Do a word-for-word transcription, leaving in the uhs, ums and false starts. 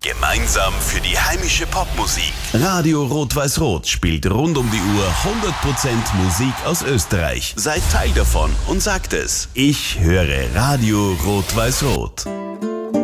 Gemeinsam für die heimische Popmusik. Radio Rot-Weiß-Rot spielt rund um die Uhr hundert Prozent Musik aus Österreich. Seid Teil davon und sagt es. Ich höre Radio Rot-Weiß-Rot.